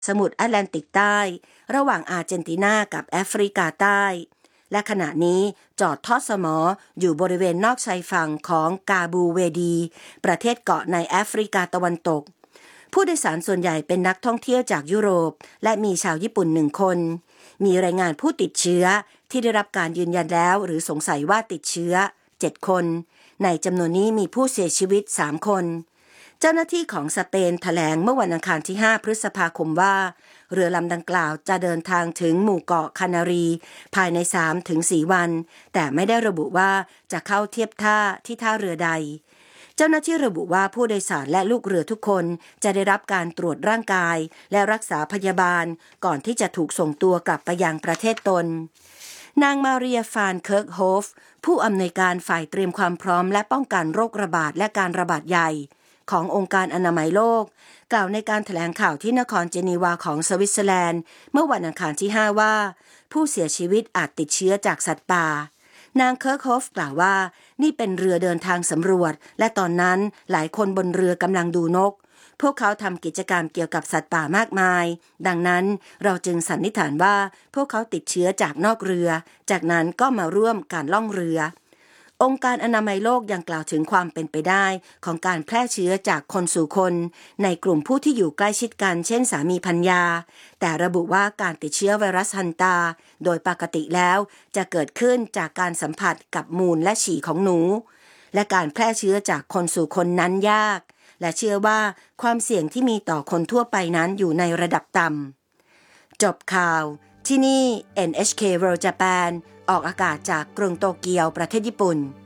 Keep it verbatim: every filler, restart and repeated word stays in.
สมุทรแอตแลนติกใต้ระหว่างอาร์เจนตินากับแอฟริกาใต้และขณะนี้จอดทอดสมออยู่บริเวณนอกชายฝั่งของกาบูเวดีประเทศเกาะในแอฟริกาตะวันตกผู้โดยสารส่วนใหญ่เป็นนักท่องเที่ยวจากยุโรปและมีชาวญี่ปุ่นหนึ่งคนมีรายงานผู้ติดเชื้อที่ได้รับการยืนยันแล้วหรือสงสัยว่าติดเชื้อเจ็ดคนในจำนวนนี้มีผู้เสียชีวิตสามคนเจ้าหน้าที่ของสเปนแถลงเมื่อวันอังคารที่ห้าพฤษภาคมว่าเรือลำดังกล่าวจะเดินทางถึงหมู่เกาะคานารีภายใน สามถึงสี่ วันแต่ไม่ได้ระบุว่าจะเข้าเทียบท่าที่ท่าเรือใดเจ้าหน้าที่ระบุว่าผู้โดยสารและลูกเรือทุกคนจะได้รับการตรวจร่างกายและรักษาพยาบาลก่อนที่จะถูกส่งตัวกลับไปยังประเทศตนนางมาเรียฟานเคิร์กโฮฟผู้อำนวยการฝ่ายเตรียมความพร้อมและป้องกันโรคระบาดและการระบาดใหญ่ขององค์การอนามัยโลกกล่าวในการแถลงข่าวที่นครเจนีวาของสวิตเซอร์แลนด์เมื่อวันอังคารที่ห้าว่าผู้เสียชีวิตอาจติดเชื้อจากสัตว์ป่านางเคิร์กโฮฟกล่าวว่านี่เป็นเรือเดินทางสำรวจและตอนนั้นหลายคนบนเรือกำลังดูนกพวกเขาทำกิจกรรมเกี่ยวกับสัตว์ป่ามากมายดังนั้นเราจึงสันนิษฐานว่าพวกเขาติดเชื้อจากนอกเรือจากนั้นก็มาร่วมการล่องเรือองค์การอนามัยโลกยังกล่าวถึงความเป็นไปได้ของการแพร่เชื้อจากคนสู่คนในกลุ่มผู้ที่อยู่ใกล้ชิดกันเช่นสามีภรรยาแต่ระบุว่าการติดเชื้อไวรัสฮันตาโดยปกติแล้วจะเกิดขึ้นจากการสัมผัสกับมูลและฉี่ของหนูและการแพร่เชื้อจากคนสู่คนนั้นยากและเชื่อว่าความเสี่ยงที่มีต่อคนทั่วไปนั้นอยู่ในระดับต่ำจบข่าวที่นี่ เอ็น เอช เค World Japan ออกอากาศจากกรุงโตเกียวประเทศญี่ปุ่น